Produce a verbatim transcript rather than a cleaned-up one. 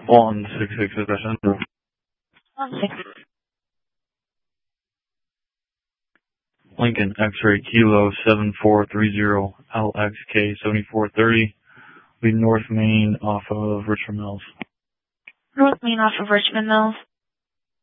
One six six is that center. One six. Lincoln X-ray Kilo seven four three zero L X K seventy four thirty. Lead North Main off of Richmond Mills. North Main off of Richmond Mills.